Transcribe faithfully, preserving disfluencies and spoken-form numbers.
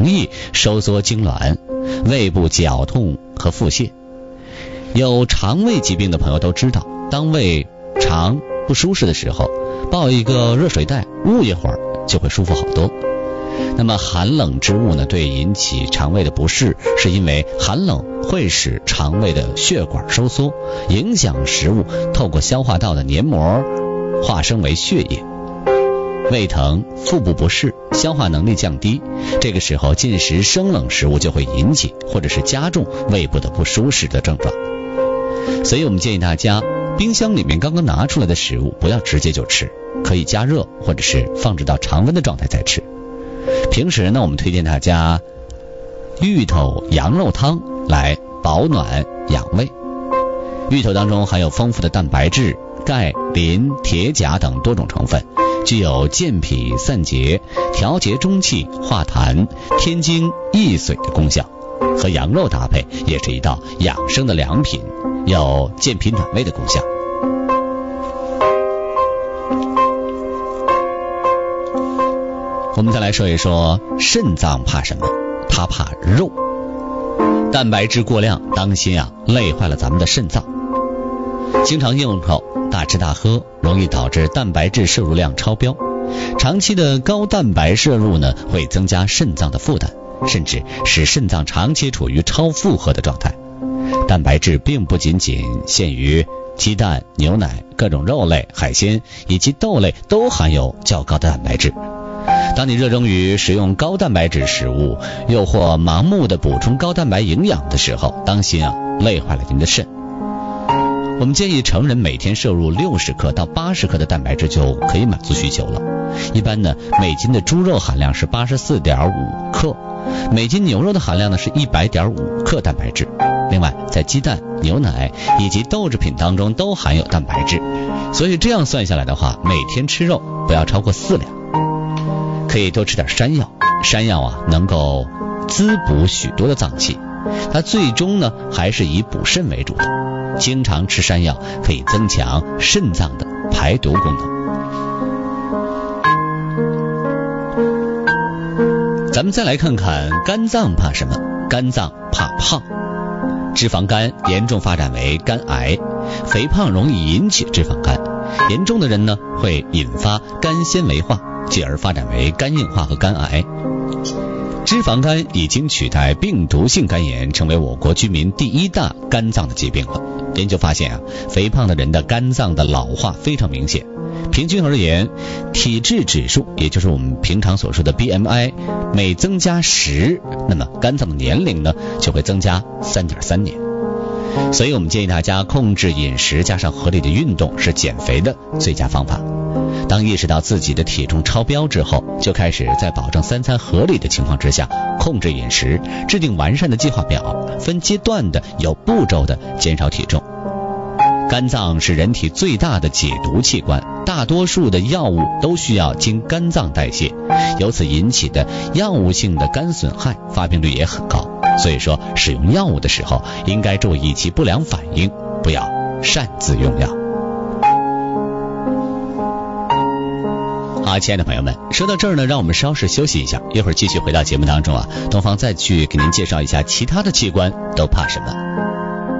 容易收缩痉挛、胃部绞痛和腹泻。有肠胃疾病的朋友都知道，当胃肠不舒适的时候，抱一个热水袋捂一会儿就会舒服好多。那么寒冷之物呢，对引起肠胃的不适，是因为寒冷会使肠胃的血管收缩，影响食物透过消化道的黏膜化生为血液。胃疼、腹部不适、消化能力降低，这个时候进食生冷食物就会引起或者是加重胃部的不舒适的症状。所以我们建议大家，冰箱里面刚刚拿出来的食物不要直接就吃，可以加热或者是放置到常温的状态再吃。平时呢，我们推荐大家芋头羊肉汤来保暖养胃。芋头当中含有丰富的蛋白质、钙、磷、铁、钾等多种成分，具有健脾散结、调节中气、化痰、添精益髓的功效。和羊肉搭配也是一道养生的良品，有健脾暖胃的功效。我们再来说一说肾脏怕什么？它怕肉。蛋白质过量，当心啊，累坏了咱们的肾脏。经常应酬、大吃大喝，容易导致蛋白质摄入量超标。长期的高蛋白摄入呢，会增加肾脏的负担，甚至使肾脏长期处于超负荷的状态。蛋白质并不仅仅限于鸡蛋、牛奶、各种肉类、海鲜以及豆类都含有较高的蛋白质。当你热衷于食用高蛋白质食物，又或盲目的补充高蛋白营养的时候，当心啊，累坏了您的肾。我们建议成人每天摄入六十克到八十克的蛋白质就可以满足需求了。一般呢，每斤的猪肉含量是 八十四点五克，每斤牛肉的含量呢是 一百点五克蛋白质。另外，在鸡蛋、牛奶以及豆制品当中都含有蛋白质，所以这样算下来的话，每天吃肉不要超过四两。可以多吃点山药，山药啊能够滋补许多的脏器，它最终呢还是以补肾为主的。经常吃山药可以增强肾脏的排毒功能。咱们再来看看肝脏怕什么？肝脏怕胖。脂肪肝严重发展为肝癌，肥胖容易引起脂肪肝，严重的人呢会引发肝纤维化，继而发展为肝硬化和肝癌。脂肪肝已经取代病毒性肝炎，成为我国居民第一大肝脏的疾病了。研究发现啊，肥胖的人的肝脏的老化非常明显。平均而言，体质指数，也就是我们平常所说的 B M I， 每增加十，那么肝脏的年龄呢就会增加 三点三年。所以我们建议大家控制饮食加上合理的运动是减肥的最佳方法。当意识到自己的体重超标之后，就开始在保证三餐合理的情况之下控制饮食，制定完善的计划表，分阶段的有步骤的减少体重。肝脏是人体最大的解毒器官，大多数的药物都需要经肝脏代谢，由此引起的药物性的肝损害发病率也很高。所以说使用药物的时候应该注意其不良反应，不要擅自用药。好，亲爱的朋友们，说到这儿呢，让我们稍事休息一下，一会儿继续回到节目当中啊，东方再去给您介绍一下其他的器官都怕什么。